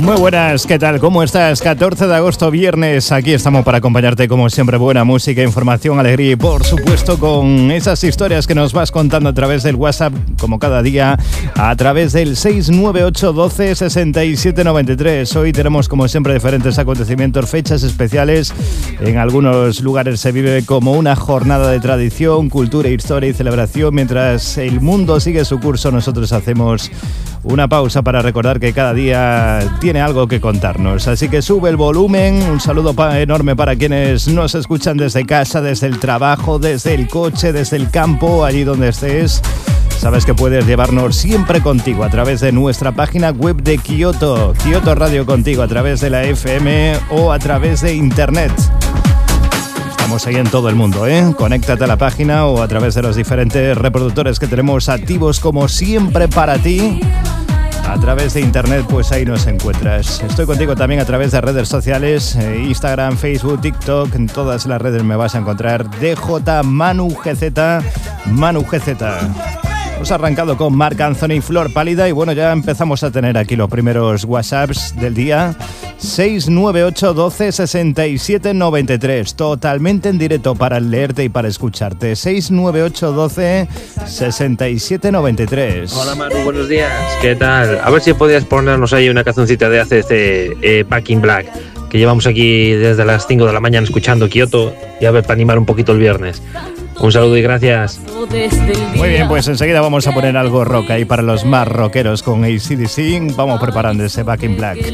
Muy buenas, ¿qué tal? ¿Cómo estás? 14 de agosto, viernes. Aquí estamos para acompañarte, como siempre, buena música, información, alegría y, por supuesto, con esas historias que nos vas contando a través del WhatsApp, como cada día, a través del 698 12 67 93. Hoy tenemos, como siempre, diferentes acontecimientos, fechas especiales. En algunos lugares se vive como una jornada de tradición, cultura, historia y celebración. Mientras el mundo sigue su curso, nosotros hacemos una pausa para recordar que cada día tiene algo que contarnos. Así que sube el volumen. Un saludo enorme para quienes nos escuchan desde casa, desde el trabajo, desde el coche, desde el campo, allí donde estés. Sabes que puedes llevarnos siempre contigo a través de nuestra página web de Kyoto Radio Contigo, a través de la FM o a través de internet. Estamos ahí en todo el mundo, ¿eh? Conéctate a la página o a través de los diferentes reproductores que tenemos activos, como siempre, para ti. A través de internet, pues ahí nos encuentras. Estoy contigo también a través de redes sociales, Instagram, Facebook, TikTok. En todas las redes me vas a encontrar DJ Manu GZ. Hemos arrancado con Marc Anthony, Flor Pálida, y bueno, ya empezamos a tener aquí los primeros WhatsApps del día. 698 12 67 93, totalmente en directo para leerte y para escucharte. 698 12 67 93. Hola Manu, buenos días, ¿qué tal? A ver si podías ponernos ahí una cancioncita de ACDC, Back in Black, que llevamos aquí desde las 5 de la mañana escuchando Kyoto, y a ver, para animar un poquito el viernes. Un saludo y gracias. Muy bien, pues enseguida vamos a poner algo rock ahí para los más rockeros con AC/DC. Vamos preparando ese Back in Black.